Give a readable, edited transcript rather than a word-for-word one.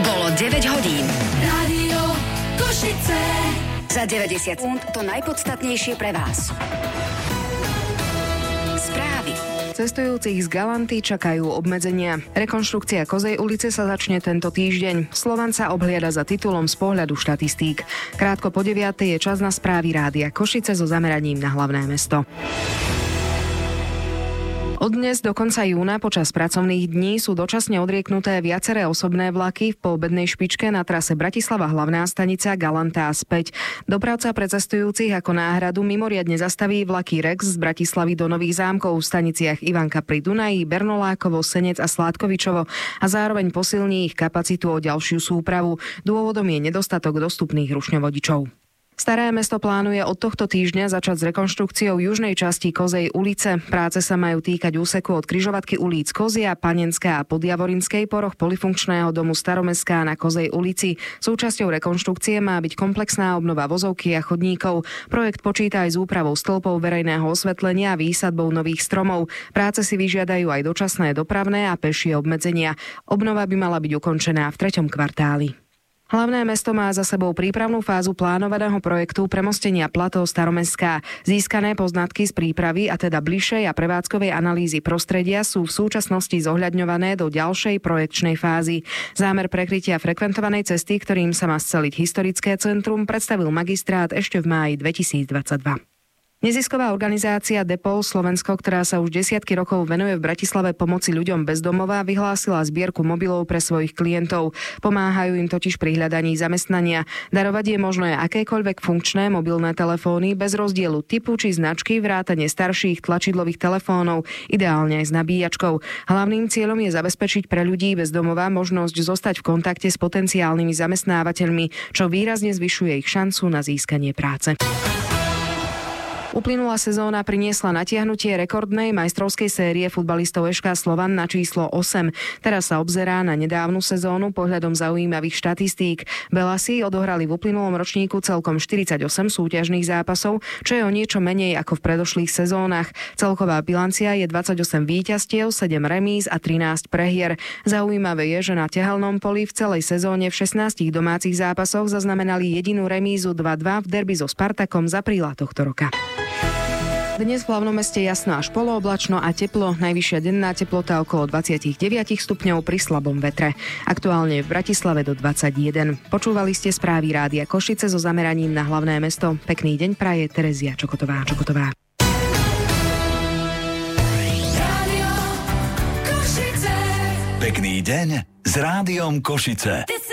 Bolo 9 hodín. Rádio Košice. Za 90 sekúnd to najpodstatnejšie pre vás. Správy. Cestujúcich z Galanty čakajú obmedzenia. Rekonštrukcia Kozej ulice sa začne tento týždeň. Slovan sa obhliada za titulom z pohľadu štatistík. Krátko po 9:00 je čas na správy Rádia Košice so zameraním na hlavné mesto. Od dnes do konca júna počas pracovných dní sú dočasne odrieknuté viaceré osobné vlaky v poobednej špičke na trase Bratislava hlavná stanica Galanta a späť. Dopravca pre cestujúcich ako náhradu mimoriadne zastaví vlaky Rex z Bratislavy do Nových Zámkov v staniciach Ivanka pri Dunaji, Bernolákovo, Senec a Sládkovičovo a zároveň posilní ich kapacitu o ďalšiu súpravu. Dôvodom je nedostatok dostupných rušňovodičov. Staré mesto plánuje od tohto týždňa začať s rekonštrukciou južnej časti Kozej ulice. Práce sa majú týkať úseku od križovatky ulíc Kozia, Panenská a Podjavorinskej po roh polifunkčného domu Staromestská na Kozej ulici. Súčasťou rekonštrukcie má byť komplexná obnova vozovky a chodníkov. Projekt počíta aj s úpravou stĺpov verejného osvetlenia a výsadbou nových stromov. Práce si vyžiadajú aj dočasné dopravné a pešie obmedzenia. Obnova by mala byť ukončená v 3. kvartáli. Hlavné mesto má za sebou prípravnú fázu plánovaného projektu premostenia plató Staromestská. Získané poznatky z prípravy a teda bližšej a prevádzkovej analýzy prostredia sú v súčasnosti zohľadňované do ďalšej projekčnej fázy. Zámer prekrytia frekventovanej cesty, ktorým sa má sceliť historické centrum, predstavil magistrát ešte v máji 2022. Nezisková organizácia Depol Slovensko, ktorá sa už desiatky rokov venuje v Bratislave pomoci ľuďom bez domova, vyhlásila zbierku mobilov pre svojich klientov. Pomáhajú im totiž pri hľadaní zamestnania. Darovať je možné akékoľvek funkčné mobilné telefóny bez rozdielu typu či značky, vrátane starších tlačidlových telefónov, ideálne aj s nabíjačkou. Hlavným cieľom je zabezpečiť pre ľudí bez domova možnosť zostať v kontakte s potenciálnymi zamestnávateľmi, čo výrazne zvyšuje ich šancu na získanie práce. Uplynulá sezóna priniesla natiahnutie rekordnej majstrovskej série futbalistov SK Slovan na číslo 8. Teraz sa obzerá na nedávnu sezónu pohľadom zaujímavých štatistík. Belasi odohrali v uplynulom ročníku celkom 48 súťažných zápasov, čo je o niečo menej ako v predošlých sezónach. Celková bilancia je 28 víťazstiev, 7 remíz a 13 prehier. Zaujímavé je, že na tehelnom poli v celej sezóne v 16 domácich zápasoch zaznamenali jedinú remízu 2-2 v derby so Spartakom z apríla tohto roka. Dnes v hlavnom meste jasno až polooblačno a teplo, najvyššia denná teplota okolo 29 stupňov pri slabom vetre. Aktuálne v Bratislave do 21. Počúvali ste správy Rádia Košice so zameraním na hlavné mesto. Pekný deň praje Terezia Čokotová. Pekný deň s Rádiom Košice.